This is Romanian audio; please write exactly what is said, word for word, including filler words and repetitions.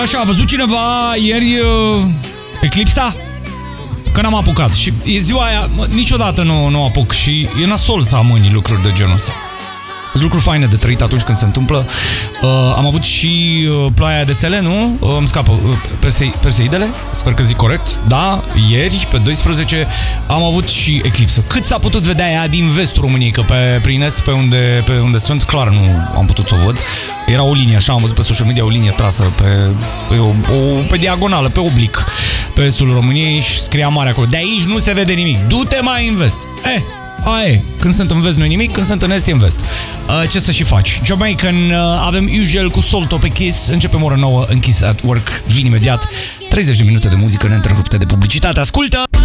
așa, a văzut cineva ieri uh, eclipsa? Că n-am apucat și e ziua aia, niciodată nu, nu apuc și e nasol să amâni lucruri de genul ăsta. Sunt lucruri faine de trăit atunci când se întâmplă. Uh, am avut și uh, ploaia de stele, nu? Uh, îmi scapă uh, Persei, Perseidele, sper că zic corect. Da, ieri, pe doisprezece, am avut și eclipsă. Cât s-a putut vedea ea din vestul României, că pe, prin est, pe unde, pe unde sunt, clar nu am putut să o văd. Era o linie, așa, am văzut pe social media, o linie trasă pe, pe, o, o, pe diagonală, pe oblic, pe estul României și scria mare acolo. De aici nu se vede nimic, du-te mai în vest. Eh, aia e, când sunt în vest nu e nimic, când sunt în est e în vest. Uh, ce să și faci? Jamaican, uh, avem Usual cu Solto pe Kiss, începem ora nouă în Kiss at Work, vin imediat, treizeci de minute de muzică neîntreruptă de publicitate, ascultă!